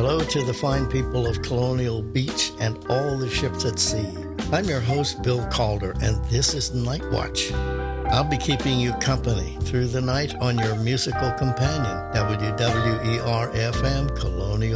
Hello to the fine people of Colonial Beach and all the ships at sea. I'm your host, Bill Calder, and this is Night Watch. I'll be keeping you company through the night on your musical companion, WWER-FM Colonial